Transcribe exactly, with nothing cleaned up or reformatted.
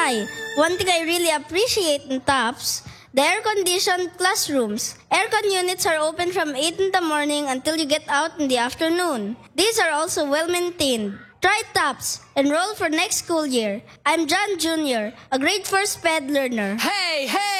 Hi, one thing I really appreciate in TOPS, the air-conditioned classrooms. Aircon units are open from eight in the morning until you get out in the afternoon. These are also well-maintained. Try TOPS. Enroll for next school year. I'm John Junior, a grade four SPED learner. Hey, hey!